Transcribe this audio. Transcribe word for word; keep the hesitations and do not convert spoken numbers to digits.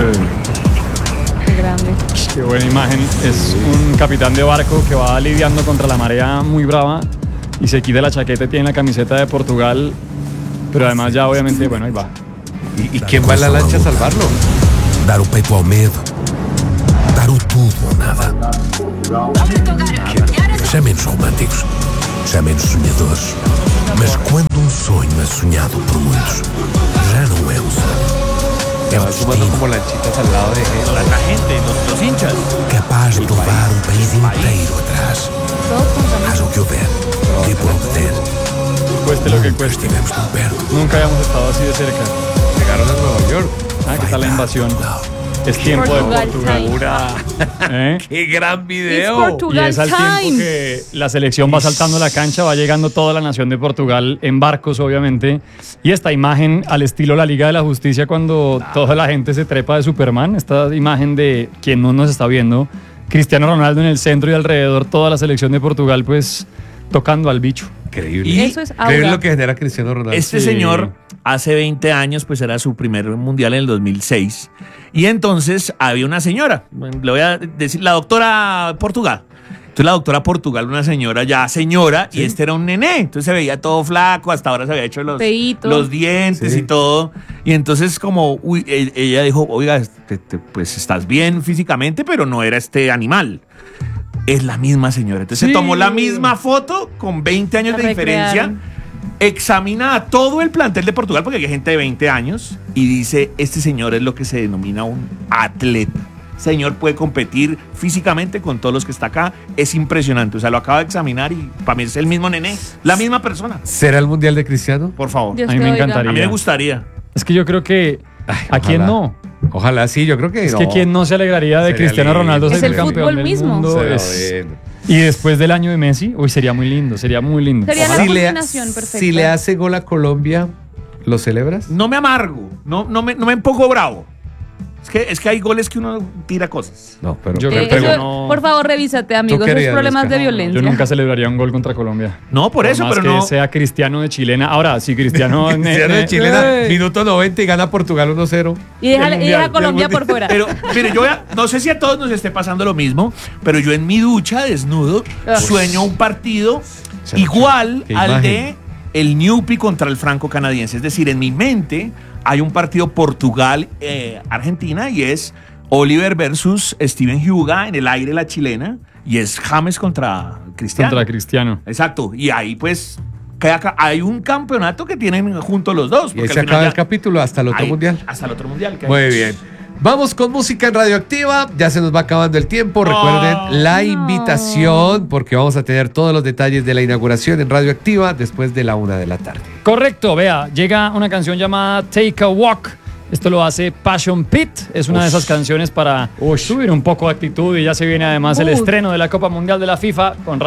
Qué grande. Qué buena imagen. Es un capitán de barco que va lidiando contra la marea muy brava y se quita la chaqueta y tiene la camiseta de Portugal. Pero además ya obviamente, bueno, ahí va. ¿Y, y quién va en la lancha a salvarlo? Dar o peito ao medo. Dar o tudo ou nada. Chamem-nos românticos. Chamem-nos sonhadores. Mas quando um sonho é sonhado por muitos, já não é um sonho. Se van sumando como lanchitas al lado de él. La gente, los, los hinchas. Capaz de levar um país inteiro atrás. Haja o que houver, que por obter. Cueste lo que Nunca cueste. estivemos tão perto. Nunca habíamos estado así de cerca. Llegaron a Nueva York. Ah, ¿qué tal la invasión? Não. Es tiempo de Portugal Portugal. time. Pura. ¿Eh? ¡Qué gran It's video! Y Portugal es al tiempo time. que la selección va saltando la cancha, va llegando toda la nación de Portugal en barcos, obviamente. Y esta imagen al estilo la Liga de la Justicia, cuando toda la gente se trepa de Superman, esta imagen de quien no nos está viendo, Cristiano Ronaldo en el centro y alrededor toda la selección de Portugal, pues tocando al bicho. Increíble. Y Eso es Increíble aura. lo que genera Cristiano Ronaldo. Este Sí. señor hace veinte años pues era su primer mundial en el dos mil seis y entonces había una señora, le voy a decir la doctora Portugal. Entonces la doctora Portugal, una señora ya señora, y este era un nené, entonces se veía todo flaco, hasta ahora se había hecho los, Feíto. los dientes Sí. y todo. Y entonces como uy, e- ella dijo, oiga, este, te- pues estás bien físicamente, pero no era este animal. Es la misma señora. Entonces Sí. se tomó la misma foto con veinte años La de diferencia. recrearon. Examina a todo el plantel de Portugal, porque hay gente de veinte años, y dice, este señor es lo que se denomina un atleta. Señor puede competir físicamente con todos los que está acá. Es impresionante. O sea, lo acaba de examinar y para mí es el mismo nené, la misma persona. ¿Será el mundial de Cristiano? Por favor. Dios A mí te me oiga. encantaría. A mí me gustaría. Es que yo creo que ¿a quién no? Ojalá sí, yo creo que Es no. que quién no se alegraría de Sería Cristiano lindo. Ronaldo Es ser el el campeón fútbol del mismo. mundo. Será Es- bueno. Y después del año de Messi, uy, sería muy lindo, sería muy lindo. Sería la Si le, combinación perfecta. si le hace gol a Colombia, ¿lo celebras? No me amargo, no, no, me, no me pongo bravo. Es que, es que hay goles que uno tira cosas. No, pero Yo Eh, creo que eso- no. Por favor, revísate, amigo. Esos querías, problemas de Oscar. violencia. Yo nunca celebraría un gol contra Colombia. No, por eso, más pero que no. sea Cristiano de chilena. Ahora, si Cristiano... Cristiano de eh, Chilena, eh, minuto noventa y gana Portugal uno cero. Y deja, del y mundial, deja a Colombia del por fuera. Pero, mire, yo voy a- no sé si a todos nos esté pasando lo mismo, pero yo en mi ducha, desnudo, Ah. sueño un partido Se- igual qué al imagen. de el Newpi contra el franco canadiense. Es decir, en mi mente hay un partido Portugal-Argentina y es Oliver versus Steven Huga en el aire la chilena y es James contra Cristiano. Contra Cristiano. Exacto. Y ahí pues queda ca- hay un campeonato que tienen juntos los dos. Y porque ahí al se final acaba ya- el capítulo hasta el otro ahí- mundial. Hasta el otro mundial. que hay. Muy bien. Vamos con música en Radioactiva. Ya se nos va acabando el tiempo. Recuerden la No. invitación porque vamos a tener todos los detalles de la inauguración en Radioactiva después de la una de la tarde. Correcto, vea, llega una canción llamada Take a Walk. Esto lo hace Passion Pit. Es una de esas canciones para subir un poco de actitud y ya se viene además el Mood. estreno de la Copa Mundial de la FIFA con